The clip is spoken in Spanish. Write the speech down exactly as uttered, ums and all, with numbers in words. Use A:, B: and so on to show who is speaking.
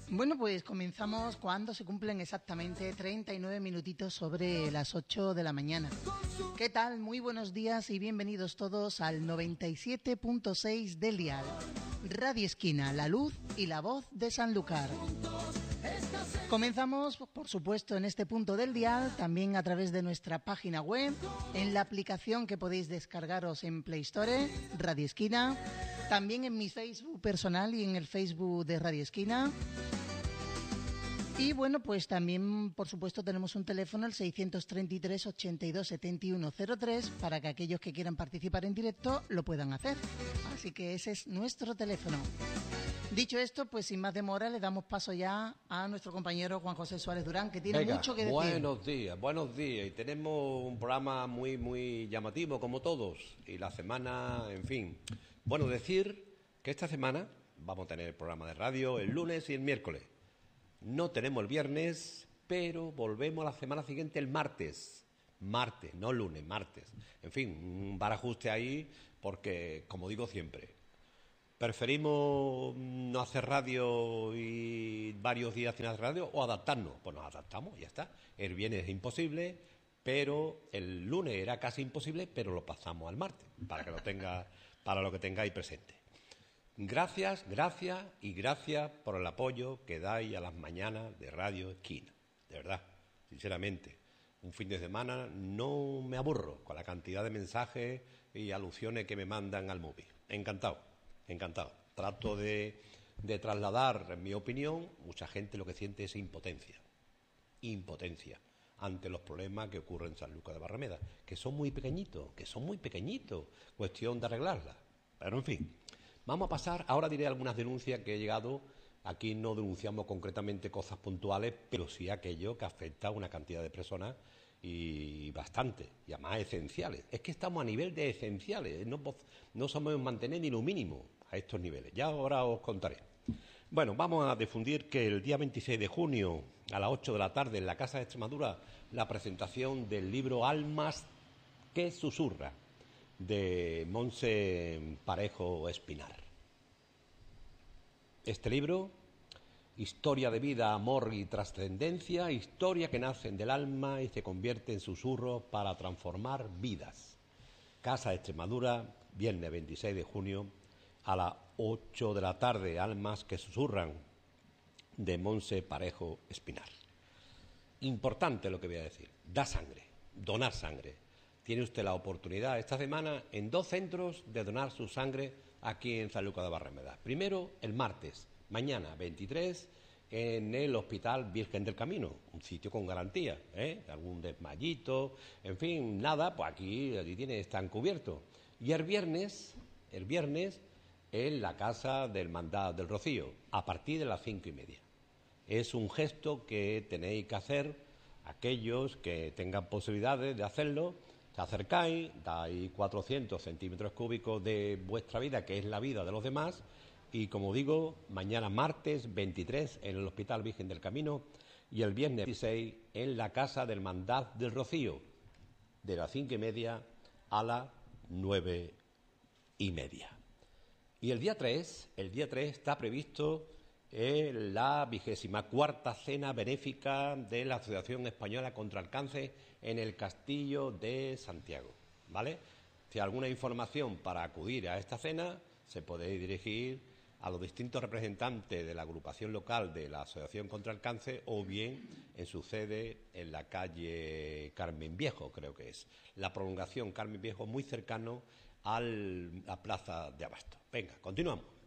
A: Bueno, pues comenzamos cuando se cumplen exactamente treinta y nueve minutitos sobre las ocho de la mañana. ¿Qué tal? Muy buenos días y bienvenidos todos al noventa y siete punto seis del dial. Radio Esquina, la luz y la voz de Sanlúcar. Comenzamos, por supuesto, en este punto del dial, también a través de nuestra página web, en la aplicación que podéis descargaros en Play Store, Radio Esquina, también en mi Facebook personal y en el Facebook de Radio Esquina. Y bueno, pues también, por supuesto, tenemos un teléfono, el seiscientos treinta y tres, ochenta y dos, setenta y uno cero tres, para que aquellos que quieran participar en directo lo puedan hacer. Así que ese es nuestro teléfono. Dicho esto, pues sin más demora le damos paso ya a nuestro compañero Juan José Suárez Durán, que tiene
B: Venga,
A: mucho que decir.
B: Buenos días, buenos días. Y tenemos un programa muy, muy llamativo, como todos. Y la semana, en fin. Bueno, decir que esta semana vamos a tener el programa de radio el lunes y el miércoles. No tenemos el viernes, pero volvemos la semana siguiente el martes. Martes, no lunes, martes. En fin, un barajuste ahí, porque, como digo siempre, ¿preferimos no hacer radio y varios días sin hacer radio o adaptarnos? Pues nos adaptamos, ya está. El viernes es imposible, pero el lunes era casi imposible, pero lo pasamos al martes, para que lo tenga, para lo que tengáis presente. Gracias, gracias y gracias por el apoyo que dais a las mañanas de Radio Esquina. De verdad, sinceramente. Un fin de semana no me aburro con la cantidad de mensajes y alusiones que me mandan al móvil. Encantado. Encantado. Trato de, de trasladar mi opinión. Mucha gente lo que siente es impotencia. Impotencia ante los problemas que ocurren en Sanlúcar de Barrameda, que son muy pequeñitos, que son muy pequeñitos. Cuestión de arreglarlas. Pero en fin, vamos a pasar. Ahora diré algunas denuncias que he llegado. Aquí no denunciamos concretamente cosas puntuales, pero sí aquello que afecta a una cantidad de personas y bastante, y además esenciales. Es que estamos a nivel de esenciales, no, no somos mantener ni lo mínimo a estos niveles. Ya ahora os contaré. Bueno, vamos a difundir que el día veintiséis de junio a las ocho de la tarde en la Casa de Extremadura la presentación del libro Almas que susurra de Montse Parejo Espinar. Este libro, historia de vida, amor y trascendencia, historia que nacen del alma y se convierte en susurros para transformar vidas. Casa de Extremadura, viernes veintiséis de junio, a las ocho de la tarde, Almas que susurran, de Montse Parejo Espinar. Importante lo que voy a decir, da sangre, donar sangre. Tiene usted la oportunidad esta semana en dos centros de donar su sangre aquí en Sanlúcar de Barrameda. Primero, el martes, mañana veintitrés, en el Hospital Virgen del Camino, un sitio con garantía, ¿eh? Algún desmayito, en fin, nada, pues aquí, aquí tiene, están cubiertos. Y el viernes, el viernes, en la Casa del Hermandad del Rocío, a partir de las cinco y media. Es un gesto que tenéis que hacer aquellos que tengan posibilidades de hacerlo. Se acercáis, dais cuatrocientos centímetros cúbicos de vuestra vida, que es la vida de los demás, y como digo, mañana martes veintitrés en el Hospital Virgen del Camino y el viernes veintiséis en la Casa del Hermandad del Rocío, de las cinco y media a las nueve y media. Y el día tres, el día tres está previsto eh, la vigésima cuarta cena benéfica de la Asociación Española contra el Cáncer en el Castillo de Santiago, ¿vale? Si hay alguna información para acudir a esta cena, se puede dirigir a los distintos representantes de la agrupación local de la Asociación contra el Cáncer o bien en su sede en la calle Carmen Viejo, creo que es. La prolongación Carmen Viejo, muy cercano a la Plaza de Abasto. Venga, continuamos.